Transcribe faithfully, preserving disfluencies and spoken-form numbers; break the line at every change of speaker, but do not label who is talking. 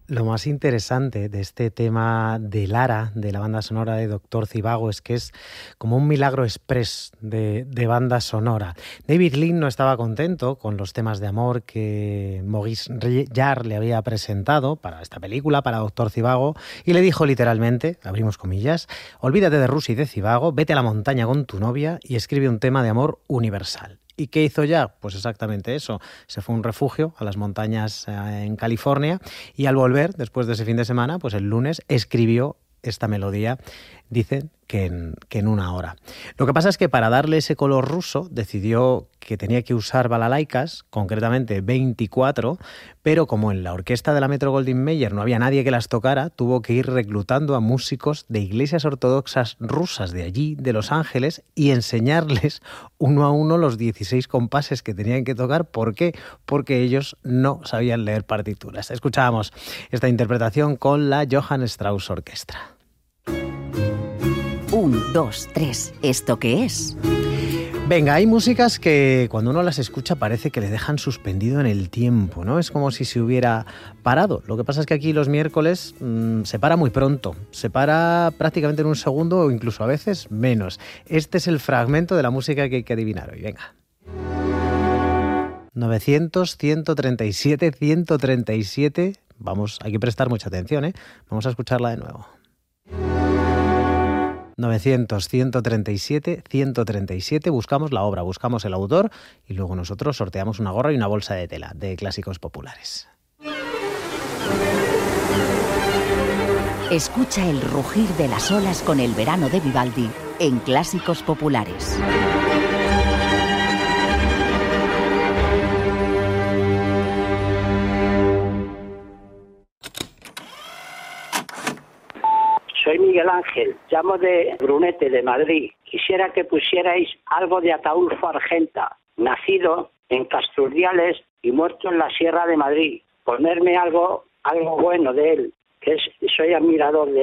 Lo más interesante de este tema de Lara, de la banda sonora de Doctor Zhivago, es que es como un milagro express de, de banda sonora. David Lean no estaba contento con los temas de amor que Maurice Jarre le había presentado para esta película, para Doctor Zhivago, y le dijo literalmente, abrimos comillas, olvídate de Rusia y de Zhivago, vete a la montaña con tu novia y escribe un tema de amor universal. ¿Y qué hizo ya? Pues exactamente eso. Se fue a un refugio a las montañas eh, en California y al volver, después de ese fin de semana, pues el lunes escribió esta melodía, dicen que en, que en una hora. Lo que pasa es que para darle ese color ruso decidió que tenía que usar balalaicas, concretamente veinticuatro, pero como en la orquesta de la Metro-Goldwyn-Mayer no había nadie que las tocara, tuvo que ir reclutando a músicos de iglesias ortodoxas rusas de allí, de Los Ángeles, y enseñarles uno a uno los dieciséis compases que tenían que tocar. ¿Por qué? Porque ellos no sabían leer partituras. Escuchábamos esta interpretación con la Johann Strauss Orquestra.
Un, dos, tres. ¿Esto qué es?
Venga, hay músicas que cuando uno las escucha parece que le dejan suspendido en el tiempo, ¿no? Es como si se hubiera parado. Lo que pasa es que aquí los miércoles mmm, se para muy pronto. Se para prácticamente en un segundo o incluso a veces menos. Este es el fragmento de la música que hay que adivinar hoy. Venga. novecientos, ciento treinta y siete, ciento treinta y siete. Vamos, hay que prestar mucha atención, ¿eh? Vamos a escucharla de nuevo. novecientos, ciento treinta y siete, ciento treinta y siete, buscamos la obra, buscamos el autor y luego nosotros sorteamos una gorra y una bolsa de tela de Clásicos Populares.
Escucha el rugir de las olas con el verano de Vivaldi en Clásicos Populares.
Soy Miguel Ángel, llamo de Brunete, de Madrid. Quisiera que pusierais algo de Ataúlfo Argenta, nacido en Casturdiales y muerto en la Sierra de Madrid. Ponerme algo, algo bueno de él, que es, soy admirador de